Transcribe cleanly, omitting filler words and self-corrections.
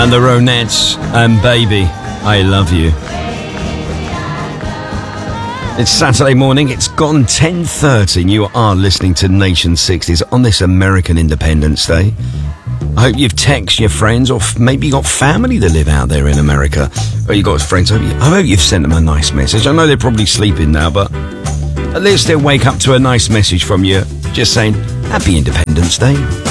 And the Ronettes and Baby, I Love You. It's Saturday morning, it's gone 10:30 and you are listening to Nation 60s on this American Independence Day. I hope you've texted your friends, or maybe you got family that live out there in America. Or you got friends, I hope you've sent them a nice message. I know they're probably sleeping now, but at least they'll wake up to a nice message from you just saying, Happy Independence Day.